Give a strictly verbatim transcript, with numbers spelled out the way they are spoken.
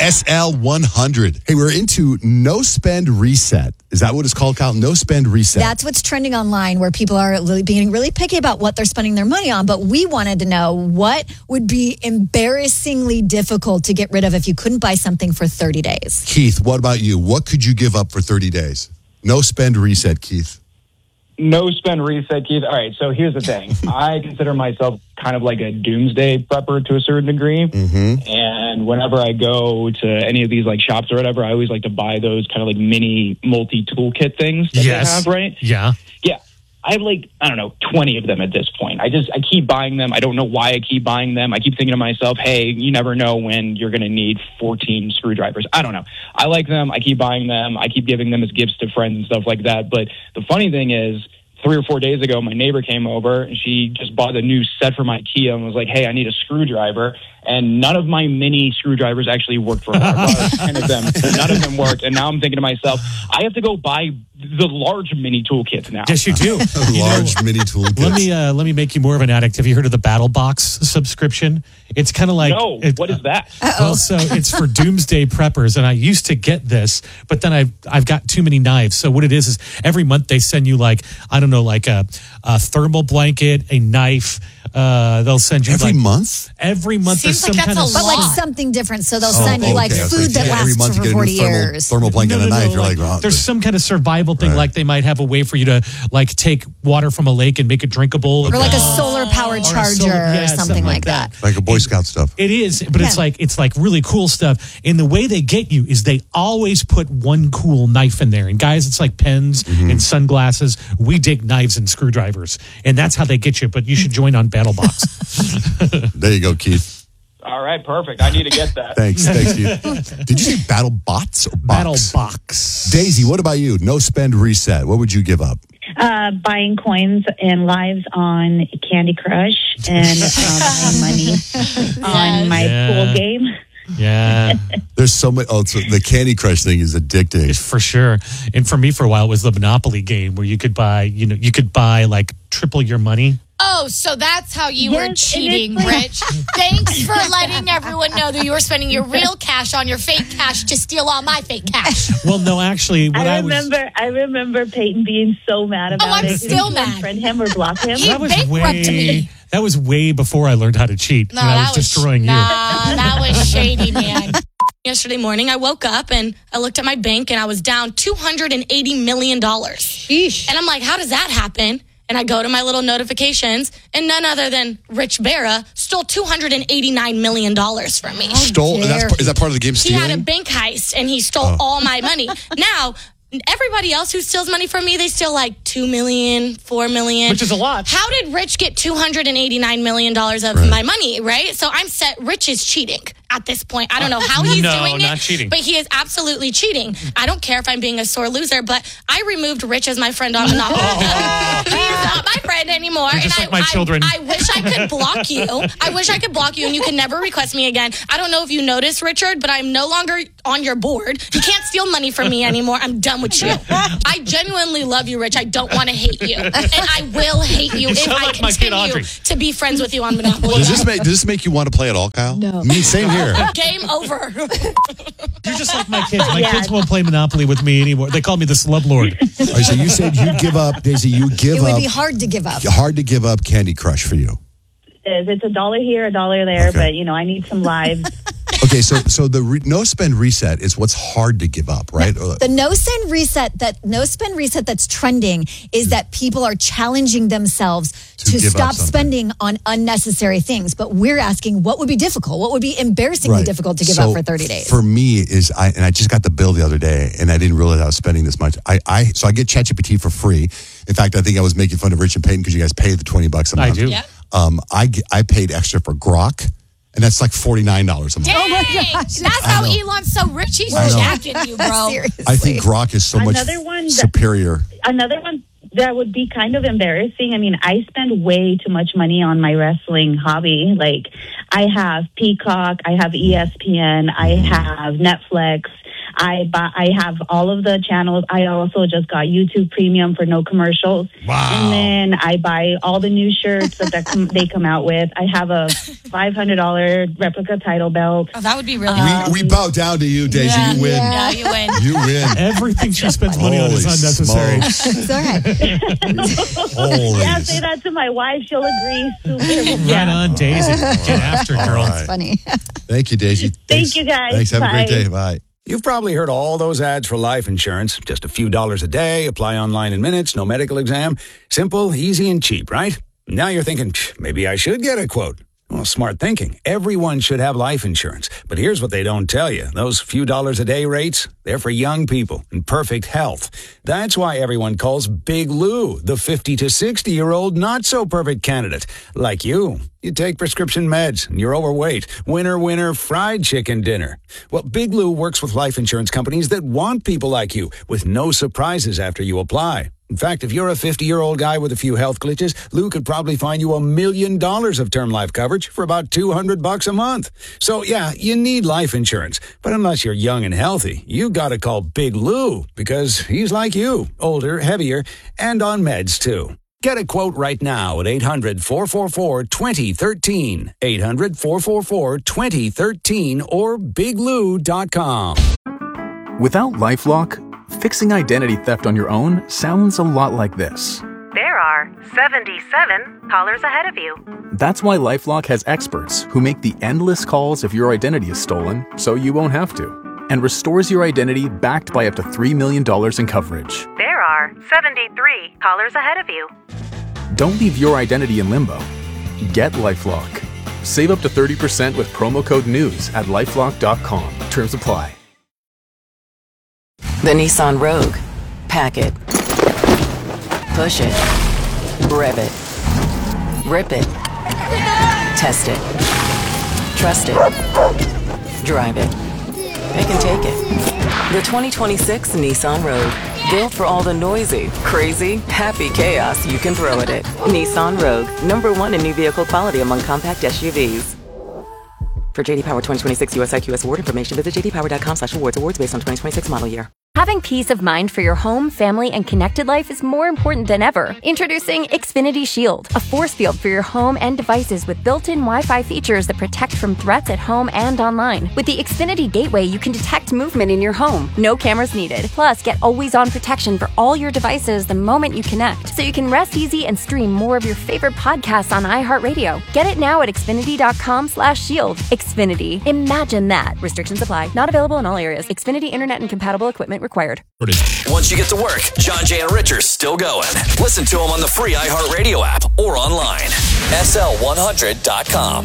S L one hundred. Hey, we're into no spend reset. Is that what it's called, Kyle? No spend reset. That's what's trending online, where people are really being really picky about what they're spending their money on. But we wanted to know what would be embarrassingly difficult to get rid of if you couldn't buy something for thirty days. Keith, what about you? What could you give up for thirty days? No spend reset, Keith. No spend reset, Keith. All right, so here's the thing. I consider myself kind of like a doomsday prepper to a certain degree. Mm-hmm. And whenever I go to any of these like shops or whatever, I always like to buy those kind of like mini multi-toolkit things that Yes. they have, right? Yeah. Yeah. I have like, I don't know, twenty of them at this point. I just, I keep buying them. I don't know why I keep buying them. I keep thinking to myself, hey, you never know when you're going to need fourteen screwdrivers. I don't know. I like them. I keep buying them. I keep giving them as gifts to friends and stuff like that. But the funny thing is, three or four days ago, my neighbor came over and she just bought a new set from IKEA and was like, hey, I need a screwdriver. And none of my mini screwdrivers actually worked for her. I bought ten of them. None of them worked. And now I'm thinking to myself, I have to go buy the large mini toolkits now. Yes, you do. You Large know, mini toolkits. Let me uh, let me make you more of an addict. Have you heard of the Battle Box subscription? It's kind of like No, it- what is that? Well, so it's for doomsday preppers, and I used to get this, but then I've I've got too many knives. So what it is is every month they send you like I don't know, like a, a thermal blanket, a knife. Uh, they'll send you Every like, month? Every month Seems there's like some that's kind a of But like lot. something different. So they'll Oh, send you like okay. I was food like, that yeah, every lasts month you for get a new forty thermal, years. thermal blanket No, and no, a no, knife. You're like, like, oh, there's some kind of survival thing, Right. like they might have a way for you to like take water from a lake and make it drinkable, Or like a Oh. solar powered Or a charger solar- or yeah, something like that. like a Boy Scout stuff. It is, but it's Yeah. like it's like really cool stuff. And the way they get you is they always put one cool knife in there. And guys, it's like pens Mm-hmm. and sunglasses. We dig knives and screwdrivers, and that's how they get you. But you should join on BattleBox. There you go, Keith. All right, perfect. I need to get that. Thanks. Thanks, Keith. Did you say Battle Bots or Box? BattleBox. Daisy, what about you? No spend reset. What would you give up? Uh, buying coins and lives on Candy Crush and uh, buying money on my Yeah. pool game. Yeah, There's so much. Oh, so the Candy Crush thing is addicting. for sure. And for me, for a while, it was the Monopoly game where you could buy, you know, you could buy like triple your money. Oh, so that's how you Yes, were and it's cheating, like- Rich. Thanks for letting everyone know that you were spending your real cash on your fake cash to steal all my fake cash. Well, no, actually, what I, I was. remember, I remember Peyton being so mad about Oh, I'm it. still Didn't you mad. unfriend him or block him? He That was bankrupted way. me. That was way before I learned how to cheat. No, when I that was destroying nah, you. that was shady, man. Yesterday morning, I woke up and I looked at my bank and I was down two hundred eighty million dollars. And I'm like, how does that happen? And I go to my little notifications, and none other than Rich Barra stole two hundred eighty-nine million dollars from me. Stole? dare That's, is that part of the game? He Stealing? had a bank heist, and he stole all my money. Now, everybody else who steals money from me, they steal like two million dollars, four million dollars. Which is a lot. How did Rich get two hundred eighty-nine million dollars of Right. my money, right? So I'm set. Rich is cheating at this point. I don't know how he's No, doing not it, cheating. but he is absolutely cheating. I don't care if I'm being a sore loser, but I removed Rich as my friend on Monopoly. He's not my friend anymore. You're just and like I, my I- children. I wish I could block you. I wish I could block you and you can never request me again. I don't know if you noticed, Richard, but I'm no longer on your board. You can't steal money from me anymore. I'm done with you. I genuinely love you, Rich. I don't want to hate you. And I will hate you, if sound I like my kid, continue Audrey. to be friends with you on Monopoly. Does this make Does this make you want to play at all, Kyle? No. Me, same here. Game over. You're just like my kids. My Yeah. kids won't play Monopoly with me anymore. They call me the slub lord. All right, so you said you give up, Daisy. You give It would up. be hard to give up. Hard to give up Candy Crush for you. It is. It's a dollar here, a dollar there, Okay. but you know, I need some lives. Okay, so so the re- no spend reset is what's hard to give up, right? The no spend reset that no spend reset that's trending is that people are challenging themselves To to, give up stop something. spending on unnecessary things. But we're asking what would be difficult? What would be embarrassingly Right. difficult to give So up for thirty days? For me, is I and I just got the bill the other day, and I didn't realize I was spending this much. I, I so I get ChatGPT for free. In fact, I think I was making fun of Rich and Peyton because you guys pay the twenty bucks a I month. do. Yeah. Um, I get- I paid extra for Grok, and that's like forty nine dollars a month. Dang, that's how know. Elon's so rich. He's I know. jacking you, bro. Seriously. I think Grok is so much Another one that- superior. Another one that would be kind of embarrassing. I mean, I spend way too much money on my wrestling hobby. Like, I have Peacock, I have E S P N, I have Netflix, I buy, I have all of the channels. I also just got YouTube Premium for no commercials. Wow. And then I buy all the new shirts that, that come, they come out with. I have a five hundred dollars replica title belt. Oh, that would be really We, we bow down to you, Daisy. Yeah. You win. Yeah, you win. You win. Everything she spends money on is Holy unnecessary. smokes. It's all right. Holy. Yeah, say that to my wife. She'll agree. Super. Right on, Daisy. Get after it, girl. All right. Funny. Thank you, Daisy. Thank Thanks. you, guys. Thanks. Have a great Bye. day. Bye. You've probably heard all those ads for life insurance. Just a few dollars a day, apply online in minutes, no medical exam. Simple, easy, and cheap, right? Now you're thinking, maybe I should get a quote. Well, smart thinking. Everyone should have life insurance. But here's what they don't tell you. Those few dollars a day rates, they're for young people in perfect health. That's why everyone calls Big Lou the fifty to sixty-year-old not-so-perfect candidate. Like you. You take prescription meds and you're overweight. Winner, winner, fried chicken dinner. Well, Big Lou works with life insurance companies that want people like you with no surprises after you apply. In fact, if you're a fifty-year-old guy with a few health glitches, Lou could probably find you a million dollars of term life coverage for about two hundred bucks a month. So, yeah, you need life insurance. But unless you're young and healthy, you gotta call Big Lou because he's like you, older, heavier, and on meds, too. Get a quote right now at eight hundred, four four four, two zero one three, eight hundred, four four four, two zero one three, or big lou dot com. Without LifeLock, fixing identity theft on your own sounds a lot like this. There are seventy-seven callers ahead of you. That's why LifeLock has experts who make the endless calls if your identity is stolen, so you won't have to, and restores your identity backed by up to three million dollars in coverage. There are seventy-three callers ahead of you. Don't leave your identity in limbo. Get LifeLock. Save up to thirty percent with promo code NEWS at lifelock dot com. Terms apply. The Nissan Rogue. Pack it. Push it. Rev it. Rip it. Test it. Trust it. Drive it. They can take it. The twenty twenty-six Nissan Rogue. Built for all the noisy, crazy, happy chaos you can throw at it. Nissan Rogue. Number one in new vehicle quality among compact S U Vs. For J D Power twenty twenty-six U S I Q S award information, visit j d power dot com slash awards. Awards based on twenty twenty-six model year. Having peace of mind for your home, family, and connected life is more important than ever. Introducing Xfinity Shield, a force field for your home and devices with built-in Wi-Fi features that protect from threats at home and online. With the Xfinity Gateway, you can detect movement in your home. No cameras needed. Plus, get always-on protection for all your devices the moment you connect, so you can rest easy and stream more of your favorite podcasts on iHeartRadio. Get it now at xfinity dot com slash shield. Xfinity. Imagine that. Restrictions apply. Not available in all areas. Xfinity Internet and compatible equipment required. Once you get to work, John, Jay, and Rich are still going. Listen to them on the free iHeartRadio app or online. S L one hundred dot com.